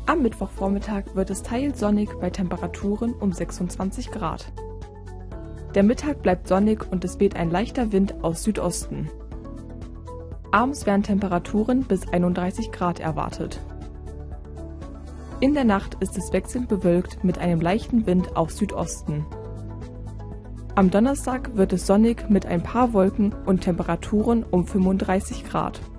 Am Mittwochvormittag wird es teils sonnig bei Temperaturen um 26 Grad. Der Mittag bleibt sonnig und es weht ein leichter Wind aus Südosten. Abends werden Temperaturen bis 31 Grad erwartet. In der Nacht ist es wechselnd bewölkt mit einem leichten Wind aus Südosten. Am Donnerstag wird es sonnig mit ein paar Wolken und Temperaturen um 35 Grad.